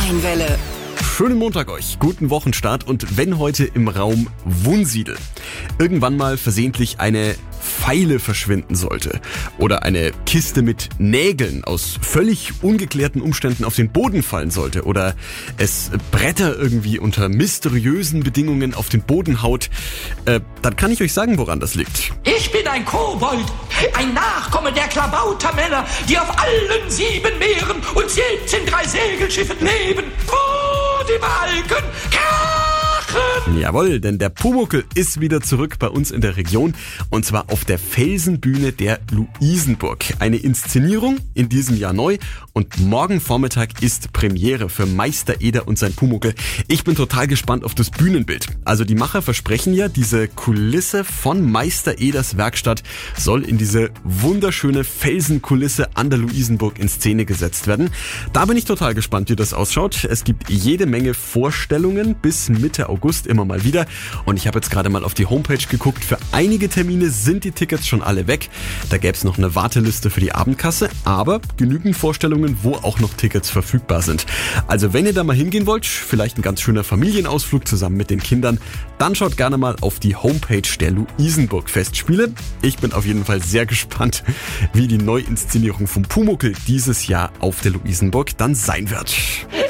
Rheinwelle. Schönen Montag euch, guten Wochenstart und wenn heute im Raum Wunsiedel irgendwann mal versehentlich eine Feile verschwinden sollte oder eine Kiste mit Nägeln aus völlig ungeklärten Umständen auf den Boden fallen sollte oder es Bretter irgendwie unter mysteriösen Bedingungen auf den Boden haut, dann kann ich euch sagen, woran das liegt. Ich bin ein Kobold, ein Nachkomme der Klabautermänner, die auf allen 7 Meeren und 17 Dreisegelschiffen leben. Vor die Balken krachen! Jawohl, denn der Pumuckl ist wieder zurück bei uns in der Region und zwar auf der Felsenbühne der Luisenburg. Eine Inszenierung in diesem Jahr neu und morgen Vormittag ist Premiere für Meister Eder und sein Pumuckl. Ich bin total gespannt auf das Bühnenbild. Also die Macher versprechen ja, diese Kulisse von Meister Eders Werkstatt soll in diese wunderschöne Felsenkulisse an der Luisenburg in Szene gesetzt werden. Da bin ich total gespannt, wie das ausschaut. Es gibt jede Menge Vorstellungen bis Mitte August immer mal wieder und ich habe jetzt gerade mal auf die Homepage geguckt. Für einige Termine sind die Tickets schon alle weg. Da gäbe es noch eine Warteliste für die Abendkasse, aber genügend Vorstellungen, wo auch noch Tickets verfügbar sind. Also wenn ihr da mal hingehen wollt, vielleicht ein ganz schöner Familienausflug zusammen mit den Kindern, dann schaut gerne mal auf die Homepage der Luisenburg Festspiele. Ich bin auf jeden Fall sehr gespannt, wie die Neuinszenierung vom Pumuckl dieses Jahr auf der Luisenburg dann sein wird.